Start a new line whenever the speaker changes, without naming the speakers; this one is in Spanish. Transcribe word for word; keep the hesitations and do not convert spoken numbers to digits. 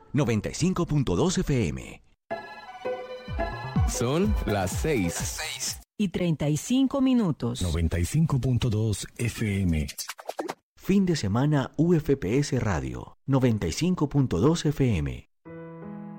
noventa y cinco punto dos F M.
Son las seis.
seis y treinta y cinco minutos.
noventa y cinco punto dos F M.
Fin de semana U F P S Radio, noventa y cinco punto dos F M.